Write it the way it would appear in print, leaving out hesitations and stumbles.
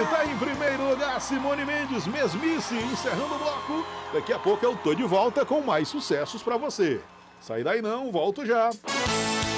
tá em primeiro lugar, Simone Mendes, Mesmice, encerrando o bloco. Daqui a pouco eu tô de volta com mais sucessos pra você. Sai daí não, volto já.